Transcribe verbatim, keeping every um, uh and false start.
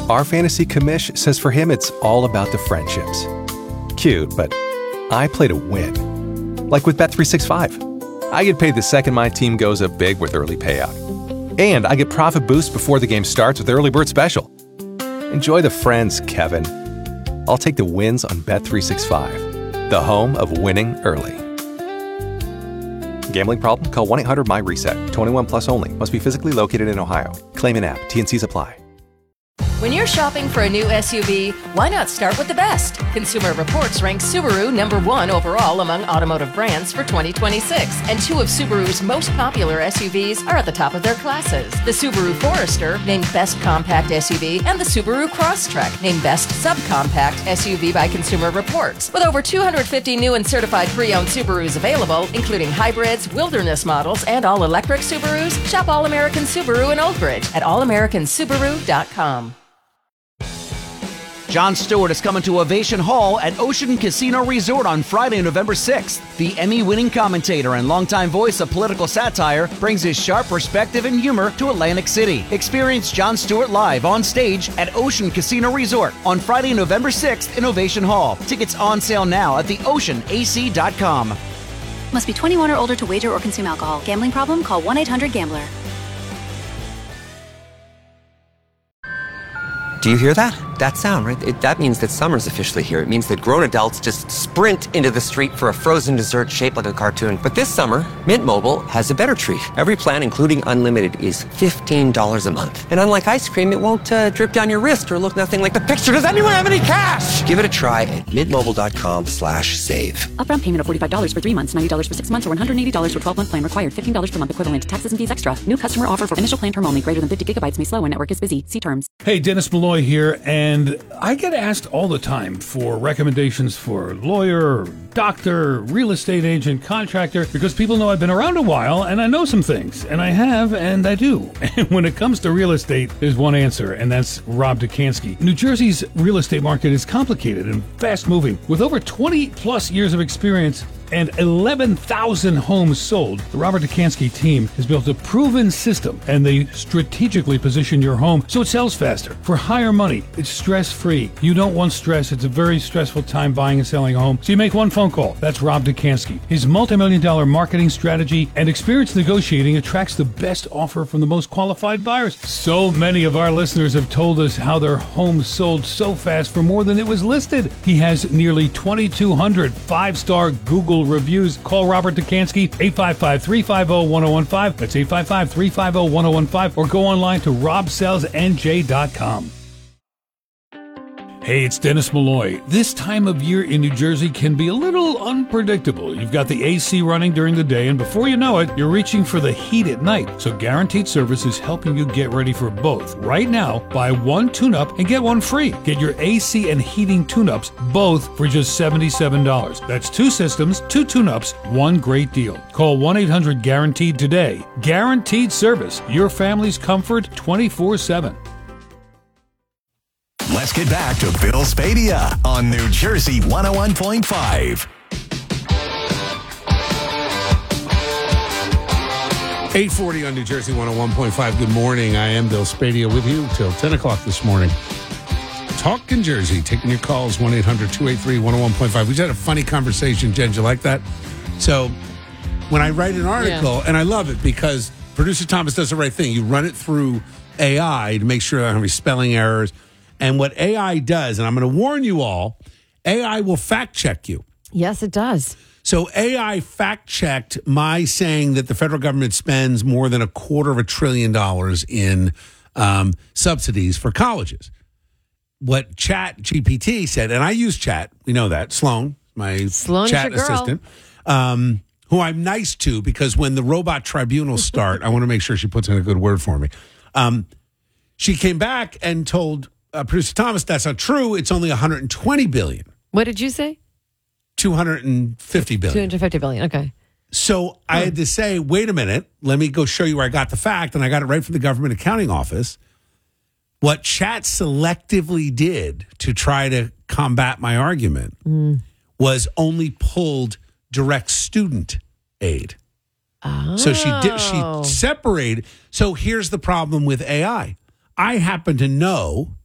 Our fantasy commish says for him it's all about the friendships. Cute, but I play to win. Like with Bet three sixty-five. I get paid the second my team goes up big with early payout. And I get profit boost before the game starts with Early Bird Special. Enjoy the friends, Kevin. I'll take the wins on Bet three sixty-five, the home of winning early. Gambling problem? Call one eight hundred M Y reset. twenty-one plus only. Must be physically located in Ohio. Claim in app. T and Cs apply. When you're shopping for a new S U V, why not start with the best? Consumer Reports ranks Subaru number one overall among automotive brands for twenty twenty-six, and two of Subaru's most popular S U Vs are at the top of their classes. The Subaru Forester, named Best Compact S U V, and the Subaru Crosstrek, named Best Subcompact S U V by Consumer Reports. With over two hundred fifty new and certified pre-owned Subarus available, including hybrids, wilderness models, and all-electric Subarus, shop All American Subaru in Old Bridge at all american subaru dot com. Jon Stewart is coming to Ovation Hall at Ocean Casino Resort on Friday, November sixth. The Emmy-winning commentator and longtime voice of political satire brings his sharp perspective and humor to Atlantic City. Experience Jon Stewart live on stage at Ocean Casino Resort on Friday, November sixth in Ovation Hall. Tickets on sale now at the ocean a c dot com. Must be twenty-one or older to wager or consume alcohol. Gambling problem? Call one eight hundred gambler. Do you hear that? That sound, right? It, that means that summer's officially here. It means that grown adults just sprint into the street for a frozen dessert shaped like a cartoon. But this summer, Mint Mobile has a better treat. Every plan, including unlimited, is fifteen dollars a month. And unlike ice cream, it won't uh, drip down your wrist or look nothing like the picture. Does anyone have any cash? Give it a try at mintmobile.com slash save. Upfront payment of forty-five dollars for three months, ninety dollars for six months, or one hundred eighty dollars for twelve-month plan required. fifteen dollars per month equivalent. Taxes and fees extra. New customer offer for initial plan term only. Greater than fifty gigabytes may slow when network is busy. See terms. Hey, Dennis Malloy here, and I get asked all the time for recommendations for lawyer, doctor, real estate agent, contractor, because people know I've been around a while and I know some things, and I have, and I do. And when it comes to real estate, there's one answer, and that's Rob Dekanski. New Jersey's real estate market is complicated and fast-moving. With over twenty plus years of experience and eleven thousand homes sold, the Robert Dekanski team has built a proven system, and they strategically position your home so it sells faster, for higher money. It's stress-free. You don't want stress. It's a very stressful time buying and selling a home. So you make one phone call. That's Rob Dekanski. His multi-million dollar marketing strategy and experience negotiating attracts the best offer from the most qualified buyers. So many of our listeners have told us how their home sold so fast for more than it was listed. He has nearly twenty-two hundred five-star Google reviews. Call Robert Dekanski, eight five five, three five zero, one zero one five. That's eight five five, three five zero, one zero one five, or go online to rob sells n j dot com. Hey, it's Dennis Malloy. This time of year in New Jersey can be a little unpredictable. You've got the A C running during the day, and before you know it, you're reaching for the heat at night. So Guaranteed Service is helping you get ready for both. Right now, buy one tune-up and get one free. Get your A C and heating tune-ups both for just seventy-seven dollars. That's two systems, two tune-ups, one great deal. Call one eight hundred guaranteed today. Guaranteed Service, your family's comfort twenty-four seven. Let's get back to Bill Spadea on New Jersey one oh one point five. eight forty on New Jersey one oh one point five. Good morning. I am Bill Spadea with you till ten o'clock this morning. Talking Jersey, taking your calls, one eight hundred, two eight three, one oh one point five. We just had a funny conversation, Jen. You like that? So when I write an article, yeah. and I love it because producer Thomas does the right thing. You run it through A I to make sure there aren't any spelling errors. And what A I does, and I'm going to warn you all, A I will fact check you. Yes, it does. So A I fact checked my saying that the federal government spends more than a quarter of a trillion dollars in um, subsidies for colleges. What Chat G P T said, and I use Chat, we know that, Sloan, my Sloan chat assistant, um, who I'm nice to because when the robot tribunals start, I want to make sure she puts in a good word for me. Um, she came back and told Uh, Producer Thomas, that's not true. It's only one hundred twenty billion dollars. What did you say? two hundred fifty billion dollars. two hundred fifty billion dollars. Okay. So I had to say, wait a minute. Let me go show you where I got the fact. And I got it right from the government accounting office. What Chat selectively did to try to combat my argument mm. was only pulled direct student aid. Oh. So she did, she separated. So here's the problem with A I. I happen to know